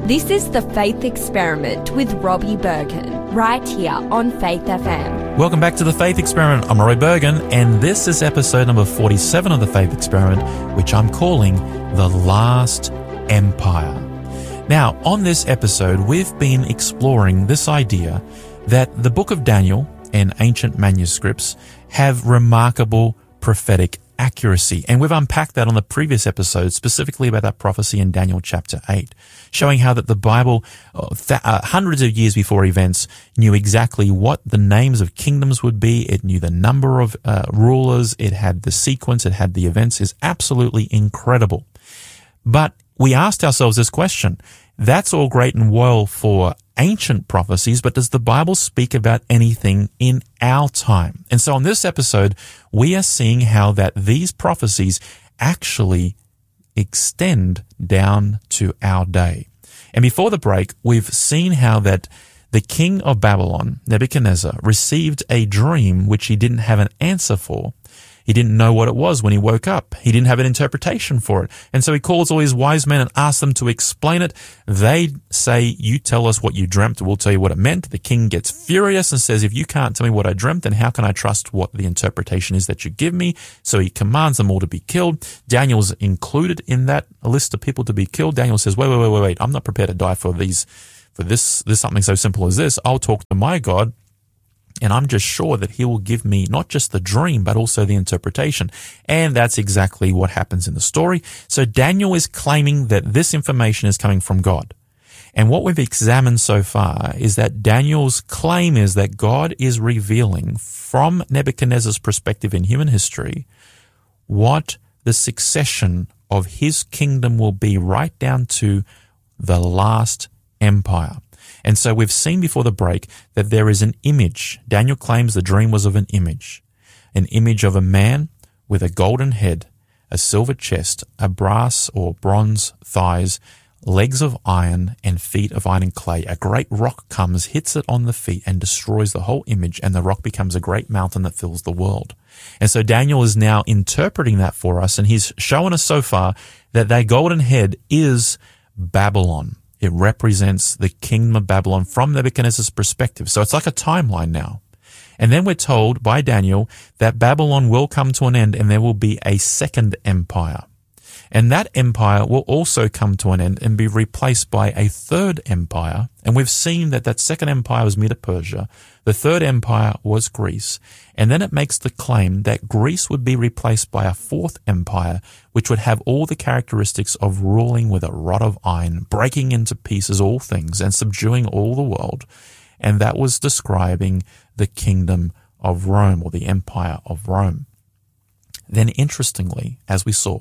This is The Faith Experiment with Robbie Bergen, right here on Faith FM. Welcome back to The Faith Experiment. I'm Robbie Bergen, and this is episode number 47 of The Faith Experiment, which I'm calling The Last Empire. Now, on this episode, we've been exploring this idea that the book of Daniel and ancient manuscripts have remarkable prophetic accuracy. And we've unpacked that on the previous episode, specifically about that prophecy in Daniel chapter 8, showing how that the Bible, hundreds of years before events, knew exactly what the names of kingdoms would be. It knew the number of rulers. It had the sequence. It had the events. It's absolutely incredible. But we asked ourselves this question. That's all great and well for ancient prophecies, but does the Bible speak about anything in our time? And so on this episode, we are seeing how that these prophecies actually extend down to our day. And before the break, we've seen how that the king of Babylon, Nebuchadnezzar, received a dream which he didn't have an answer for. He didn't know what it was when he woke up. He didn't have an interpretation for it. And so he calls all his wise men and asks them to explain it. They say, you tell us what you dreamt, we'll tell you what it meant. The king gets furious and says, if you can't tell me what I dreamt, then how can I trust what the interpretation is that you give me? So he commands them all to be killed. Daniel's included in that list of people to be killed. Daniel says, wait, I'm not prepared to die for this, something so simple as this. I'll talk to my God. And I'm just sure that he will give me not just the dream, but also the interpretation. And that's exactly what happens in the story. So Daniel is claiming that this information is coming from God. And what we've examined so far is that Daniel's claim is that God is revealing from Nebuchadnezzar's perspective in human history what the succession of his kingdom will be right down to the last empire. And so we've seen before the break that there is an image. Daniel claims the dream was of an image of a man with a golden head, a silver chest, a brass or bronze thighs, legs of iron and feet of iron and clay. A great rock comes, hits it on the feet and destroys the whole image, and the rock becomes a great mountain that fills the world. And so Daniel is now interpreting that for us, and he's shown us so far that golden head is Babylon. It represents the kingdom of Babylon from Nebuchadnezzar's perspective. So it's like a timeline now. And then we're told by Daniel that Babylon will come to an end and there will be a second empire. And that empire will also come to an end and be replaced by a third empire. And we've seen that second empire was Medo-Persia. The third empire was Greece. And then it makes the claim that Greece would be replaced by a fourth empire, which would have all the characteristics of ruling with a rod of iron, breaking into pieces all things and subduing all the world. And that was describing the kingdom of Rome, or the empire of Rome. Then interestingly, as we saw,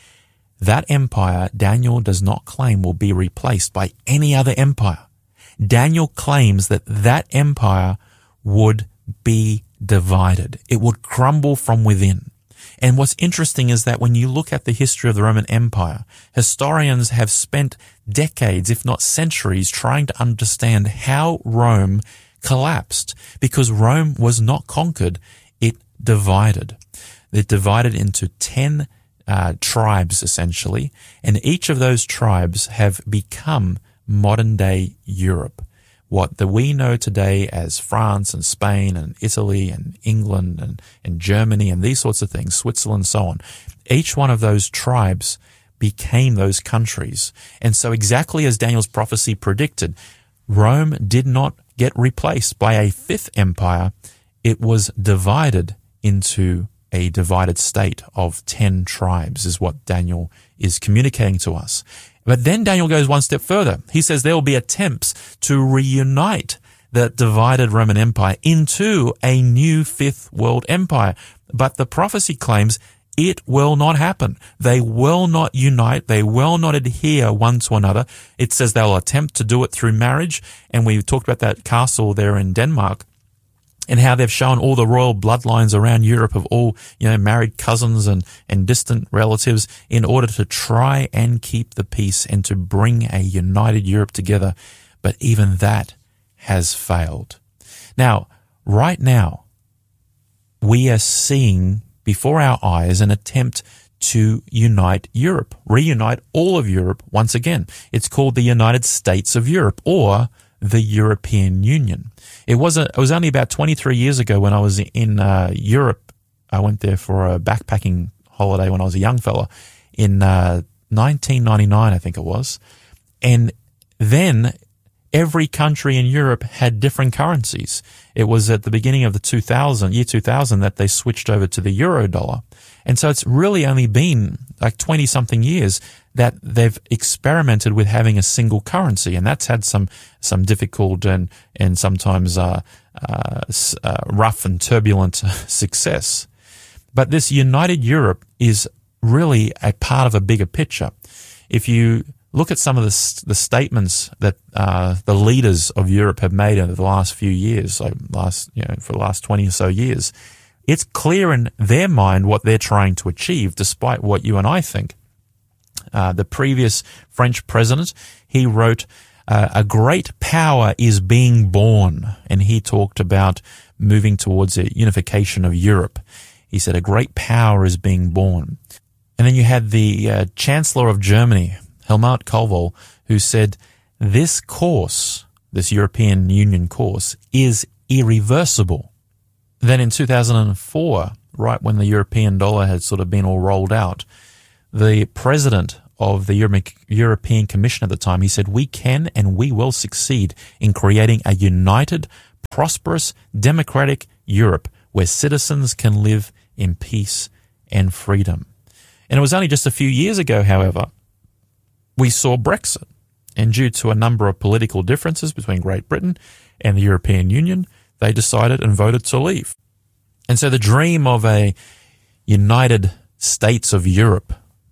that empire Daniel does not claim will be replaced by any other empire. Daniel claims that empire would be divided. It would crumble from within. And what's interesting is that when you look at the history of the Roman Empire, historians have spent decades, if not centuries, trying to understand how Rome collapsed, because Rome was not conquered, it divided. It divided into 10 tribes, essentially, and each of those tribes have become modern-day Europe. What we know today as France and Spain and Italy and England and Germany and these sorts of things, Switzerland and so on, each one of those tribes became those countries. And so exactly as Daniel's prophecy predicted, Rome did not get replaced by a fifth empire. It was divided into a divided state of 10 tribes, is what Daniel is communicating to us. But then Daniel goes one step further. He says there will be attempts to reunite the divided Roman Empire into a new fifth world empire. But the prophecy claims it will not happen. They will not unite. They will not adhere one to another. It says they'll attempt to do it through marriage. And we talked about that castle there in Denmark, and how they've shown all the royal bloodlines around Europe of all, married cousins and distant relatives in order to try and keep the peace and to bring a united Europe together. But even that has failed. Now, right now, we are seeing before our eyes an attempt to unite Europe, reunite all of Europe once again. It's called the United States of Europe, or the European Union. It was only about 23 years ago when I was in Europe. I went there for a backpacking holiday when I was a young fella in 1999, I think it was. And then every country in Europe had different currencies. It was at the beginning of the year 2000 that they switched over to the euro dollar. And so it's really only been like 20-something years that they've experimented with having a single currency. And that's had some difficult and sometimes rough and turbulent success. But this united Europe is really a part of a bigger picture. If you look at some of the statements that the leaders of Europe have made over the last few years, for the last 20 or so years, it's clear in their mind what they're trying to achieve, despite what you and I think. The previous French president, he wrote, a great power is being born, and he talked about moving towards a unification of Europe. He said a great power is being born. And then you had the Chancellor of Germany, Helmut Kohl, who said, this course, this European Union course, is irreversible. Then in 2004, right when the European dollar had sort of been all rolled out, the president of the European Commission at the time, he said, we can and we will succeed in creating a united, prosperous, democratic Europe where citizens can live in peace and freedom. And it was only just a few years ago, however, we saw Brexit. And due to a number of political differences between Great Britain and the European Union, they decided and voted to leave. And so the dream of a United States of Europe,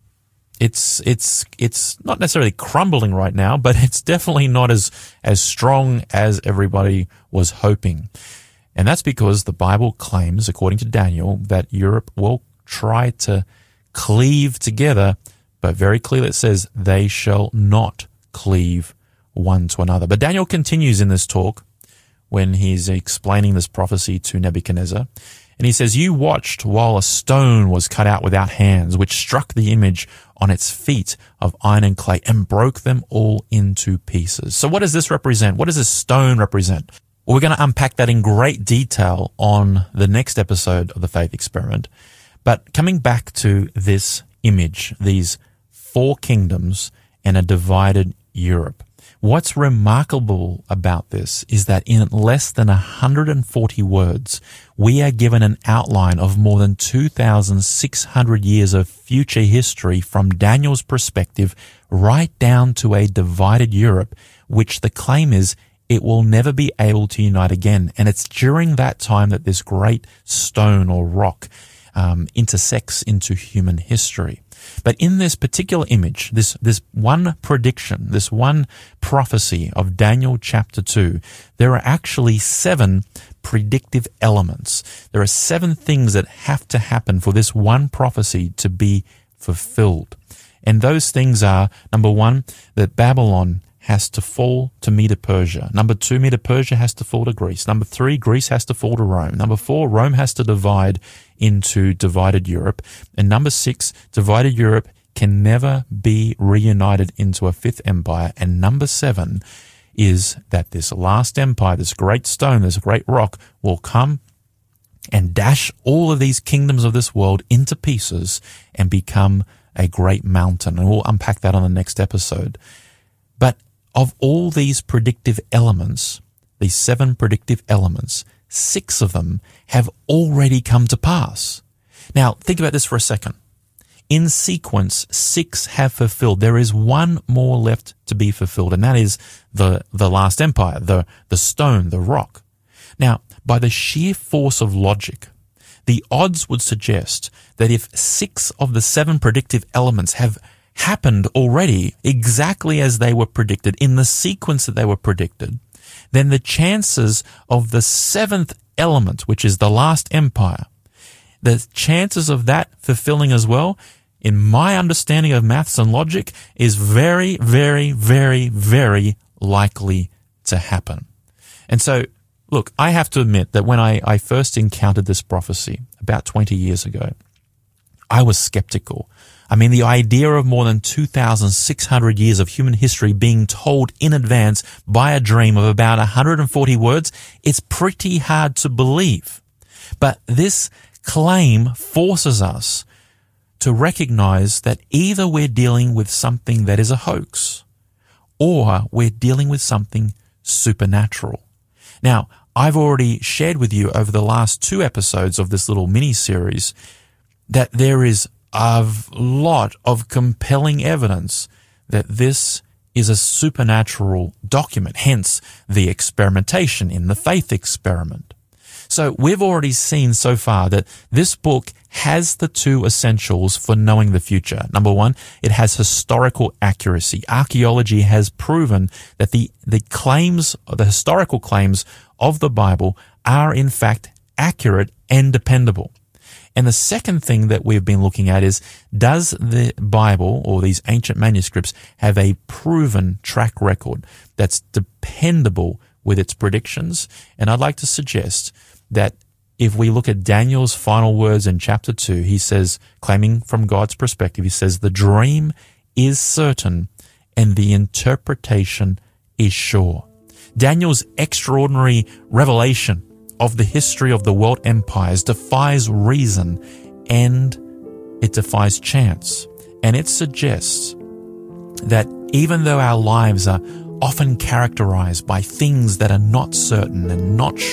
it's not necessarily crumbling right now, but it's definitely not as strong as everybody was hoping. And that's because the Bible claims, according to Daniel, that Europe will try to cleave together, but very clearly it says they shall not cleave one to another. But Daniel continues in this talk when he's explaining this prophecy to Nebuchadnezzar. And he says, you watched while a stone was cut out without hands, which struck the image on its feet of iron and clay and broke them all into pieces. So what does this represent? What does this stone represent? Well, we're going to unpack that in great detail on the next episode of the Faith Experiment. But coming back to this image, these 4 kingdoms and a divided Europe. What's remarkable about this is that in less than 140 words, we are given an outline of more than 2,600 years of future history from Daniel's perspective, right down to a divided Europe, which the claim is it will never be able to unite again. And it's during that time that this great stone or rock intersects into human history. But in this particular image, this one prediction, this one prophecy of Daniel chapter 2, there are actually 7 predictive elements. There are 7 things that have to happen for this one prophecy to be fulfilled. And those things are, number 1, that Babylon has to fall to Medo-Persia. Number 2, Medo-Persia has to fall to Greece. Number 3, Greece has to fall to Rome. Number 4, Rome has to divide into divided Europe. And number 6, divided Europe can never be reunited into a 5th empire. And number 7 is that this last empire, this great stone, this great rock will come and dash all of these kingdoms of this world into pieces and become a great mountain. And we'll unpack that on the next episode. But of all these predictive elements, these 7 predictive elements, 6 of them have already come to pass. Now, think about this for a second. In sequence, 6 have fulfilled. There is 1 more left to be fulfilled, and that is the last empire, the stone, the rock. Now, by the sheer force of logic, the odds would suggest that if 6 of the 7 predictive elements have happened already exactly as they were predicted, in the sequence that they were predicted, then the chances of the 7th element, which is the last empire, the chances of that fulfilling as well, in my understanding of maths and logic, is very, very, very, very likely to happen. And so, look, I have to admit that when I first encountered this prophecy about 20 years ago, I was skeptical. I mean, the idea of more than 2,600 years of human history being told in advance by a dream of about 140 words, it's pretty hard to believe. But this claim forces us to recognize that either we're dealing with something that is a hoax, or we're dealing with something supernatural. Now, I've already shared with you over the last 2 episodes of this little mini-series that there is a lot of compelling evidence that this is a supernatural document, hence the experimentation in the faith experiment. So we've already seen so far that this book has the 2 essentials for knowing the future. Number 1, it has historical accuracy. Archaeology has proven that the historical claims of the Bible are in fact accurate and dependable. And the second thing that we've been looking at is, does the Bible or these ancient manuscripts have a proven track record that's dependable with its predictions? And I'd like to suggest that if we look at Daniel's final words in chapter 2, he says, claiming from God's perspective, he says, the dream is certain and the interpretation is sure. Daniel's extraordinary revelation of the history of the world empires defies reason and it defies chance. And it suggests that even though our lives are often characterized by things that are not certain and not